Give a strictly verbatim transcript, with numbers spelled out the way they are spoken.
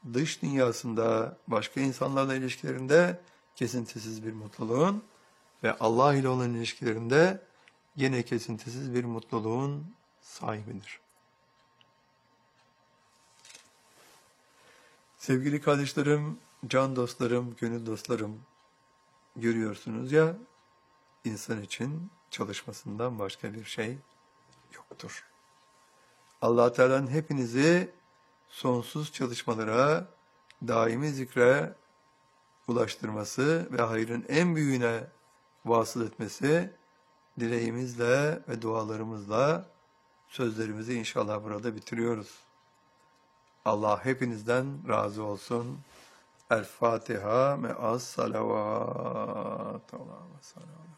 dış dünyasında, başka insanlarla ilişkilerinde kesintisiz bir mutluluğun ve Allah ile olan ilişkilerinde yine kesintisiz bir mutluluğun sahibidir. Sevgili kardeşlerim, can dostlarım, gönül dostlarım, görüyorsunuz ya, insan için çalışmasından başka bir şey yoktur. Allah Teala'nın hepinizi sonsuz çalışmalara, daimi zikre ulaştırması ve hayrın en büyüğüne vasıl etmesi dileğimizle ve dualarımızla sözlerimizi inşallah burada bitiriyoruz. Allah hepinizden razı olsun. El Fatiha me'as salavat. Allah'a sallallahu